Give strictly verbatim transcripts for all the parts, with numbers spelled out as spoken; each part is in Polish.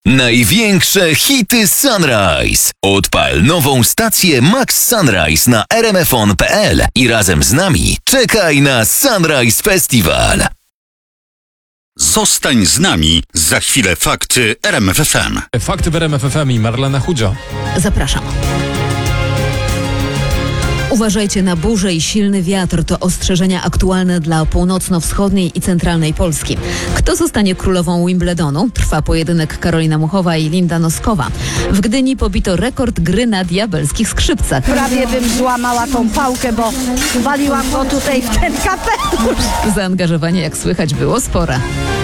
Największe hity Sunrise. Odpal nową stację Max Sunrise na r m f on kropka p l i razem z nami czekaj na Sunrise Festival. Zostań z nami. Za chwilę fakty R M F F M. Fakty w R M F F M i Marlena Chudzio. Zapraszam. Uważajcie na burzę i silny wiatr. To ostrzeżenia aktualne dla północno-wschodniej i centralnej Polski. Kto zostanie królową Wimbledonu? Trwa pojedynek Karolina Muchowa i Linda Noskowa. W Gdyni pobito rekord gry na diabelskich skrzypcach. Prawie bym złamała tą pałkę, bo waliłam go tutaj w ten kapelusz. Zaangażowanie, jak słychać, było spore.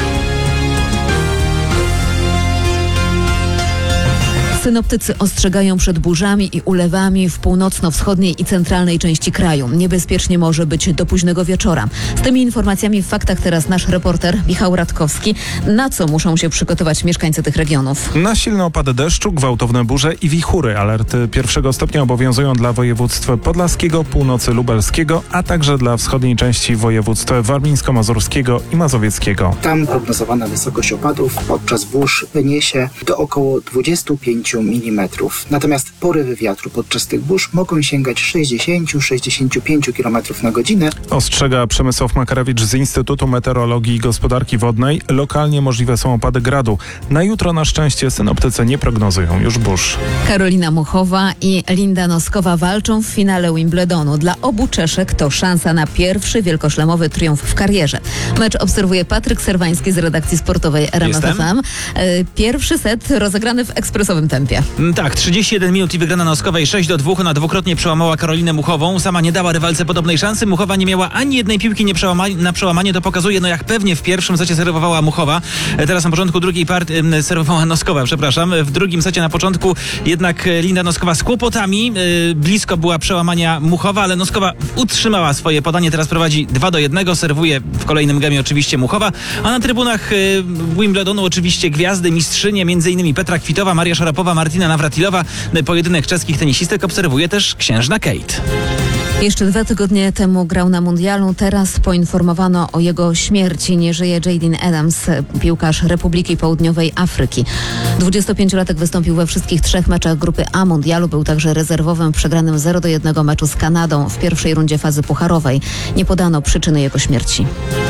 Synoptycy ostrzegają przed burzami i ulewami w północno-wschodniej i centralnej części kraju. Niebezpiecznie może być do późnego wieczora. Z tymi informacjami w faktach teraz nasz reporter Michał Radkowski. Na co muszą się przygotować mieszkańcy tych regionów? Na silne opady deszczu, gwałtowne burze i wichury. Alerty pierwszego stopnia obowiązują dla województw podlaskiego, północy lubelskiego, a także dla wschodniej części województw warmińsko-mazurskiego i mazowieckiego. Tam prognozowana wysokość opadów podczas burz wyniesie do około dwudziestu pięciu milimetrów. Natomiast porywy wiatru podczas tych burz mogą sięgać sześćdziesiąt do sześćdziesięciu pięciu kilometrów na godzinę. Ostrzega Przemysław Makarewicz z Instytutu Meteorologii i Gospodarki Wodnej. Lokalnie możliwe są opady gradu. Na jutro na szczęście synoptycy nie prognozują już burz. Karolina Muchowa i Linda Noskowa walczą w finale Wimbledonu. Dla obu Czeszek to szansa na pierwszy wielkoszlemowy triumf w karierze. Mecz obserwuje Patryk Serwański z redakcji sportowej R M F F M. Pierwszy set rozegrany w ekspresowym tempie. Tak, trzydzieści jeden minut i wygrana Noskowej sześć do dwóch. Ona dwukrotnie przełamała Karolinę Muchową. Sama nie dała rywalce podobnej szansy. Muchowa nie miała ani jednej piłki nie przełama- na przełamanie. To pokazuje, no jak pewnie w pierwszym secie serwowała Muchowa. Teraz na początku drugiej partii serwowała Noskowa, przepraszam. W drugim secie na początku jednak Linda Noskowa z kłopotami. Blisko była przełamania Muchowa, ale Noskowa utrzymała swoje podanie. Teraz prowadzi dwa do jednego. Serwuje w kolejnym gemie oczywiście Muchowa. A na trybunach Wimbledonu oczywiście gwiazdy, mistrzynie, między innymi Petra Kwitowa, Maria Szarapowa, Martina Nawratilowa. Pojedynek czeskich tenisistek obserwuje też księżna Kate. Jeszcze dwa tygodnie temu grał na mundialu. Teraz poinformowano o jego śmierci. Nie żyje Jaden Adams, piłkarz Republiki Południowej Afryki. dwudziestopięciolatek wystąpił we wszystkich trzech meczach grupy A mundialu. Był także rezerwowym w przegranym zero do jednego meczu z Kanadą w pierwszej rundzie fazy pucharowej. Nie podano przyczyny jego śmierci.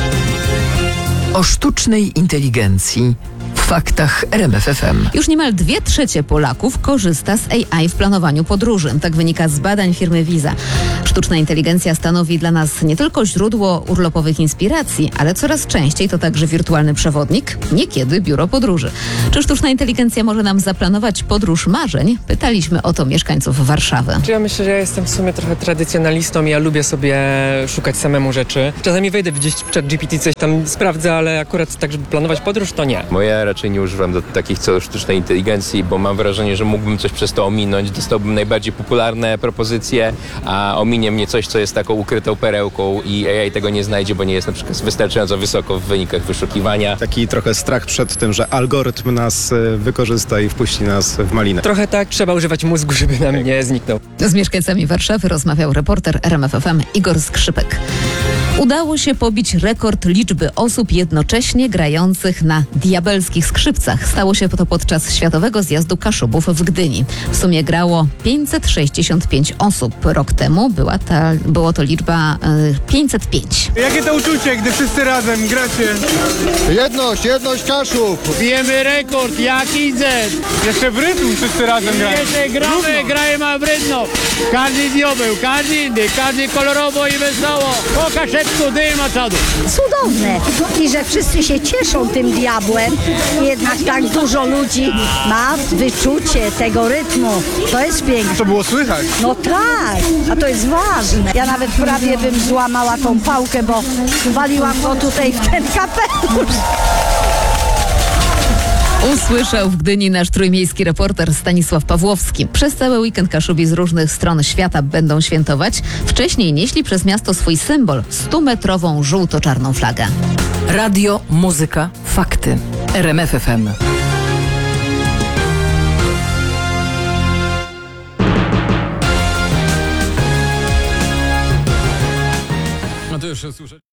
O sztucznej inteligencji w faktach R M F F M. Już niemal dwie trzecie Polaków korzysta z A I w planowaniu podróży. Tak wynika z badań firmy Visa. Sztuczna inteligencja stanowi dla nas nie tylko źródło urlopowych inspiracji, ale coraz częściej to także wirtualny przewodnik, niekiedy biuro podróży. Czy sztuczna inteligencja może nam zaplanować podróż marzeń? Pytaliśmy o to mieszkańców Warszawy. Czy ja myślę, że ja jestem w sumie trochę tradycjonalistą i ja lubię sobie szukać samemu rzeczy. Czasami wejdę gdzieś w chat G P T, coś tam sprawdzę, ale akurat tak, żeby planować podróż, to nie. Moja raczej nie używam do takich celów sztucznej inteligencji, bo mam wrażenie, że mógłbym coś przez to ominąć. Dostałbym najbardziej popularne propozycje, a ominie mnie coś, co jest taką ukrytą perełką i A I tego nie znajdzie, bo nie jest na przykład wystarczająco wysoko w wynikach wyszukiwania. Taki trochę strach przed tym, że algorytm nas wykorzysta i wpuści nas w malinę. Trochę tak, trzeba używać mózgu, żeby nam nie zniknął. Z mieszkańcami Warszawy rozmawiał reporter R M F F M Igor Skrzypek. Udało się pobić rekord liczby osób jednocześnie grających na diabelskich skrzypcach. Stało się to podczas Światowego Zjazdu Kaszubów w Gdyni. W sumie grało pięćset sześćdziesiąt pięć osób. Rok temu była ta, było to liczba y, pięćset pięć. Jakie to uczucie, gdy wszyscy razem gracie? Jedność, jedność Kaszub! Bijemy rekord, jaki zet! Jeszcze w rytm wszyscy razem grają. Jeszcze gramy, grajemy w rytm. Każdy diobeł, każdy inny, każdy kolorowo i wesoło. Pokaż Cudowne. I że wszyscy się cieszą tym diabłem. Jednak tak dużo ludzi ma wyczucie tego rytmu. To jest piękne. To było słychać. No tak, a to jest ważne. Ja nawet prawie bym złamała tą pałkę, bo waliłam go tutaj w ten kapelusz. Usłyszał w Gdyni nasz trójmiejski reporter Stanisław Pawłowski. Przez cały weekend Kaszubi z różnych stron świata będą świętować. Wcześniej nieśli przez miasto swój symbol, stumetrową żółto-czarną flagę. Radio, muzyka, fakty. R M F F M. No to już słyszę.